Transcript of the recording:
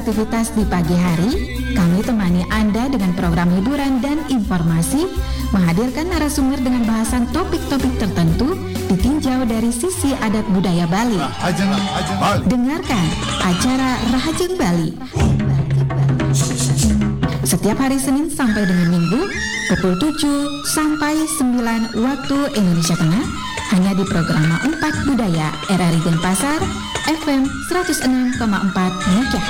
beraktivitas di pagi hari, kami temani Anda dengan program hiburan dan informasi, menghadirkan narasumber dengan bahasan topik-topik tertentu ditinjau dari sisi adat budaya Bali. Dengarkan acara Rahajeng Bali setiap hari Senin sampai dengan Minggu pukul 7 sampai 9 waktu Indonesia Tengah, hanya di program 4 Budaya RRI Denpasar FM 106,4 MHz.